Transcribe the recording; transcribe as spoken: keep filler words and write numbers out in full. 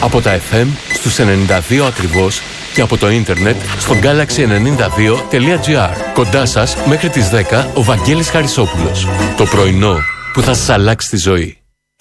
Από τα εφ εμ στους ενενήντα δύο ακριβώς και από το ίντερνετ στο γκάλαξι ενενήντα δύο τελεία τζι άρ. Κοντά σας μέχρι τις δέκα ο Βαγγέλης Χαρισόπουλος. Το πρωινό που θα σας αλλάξει τη ζωή.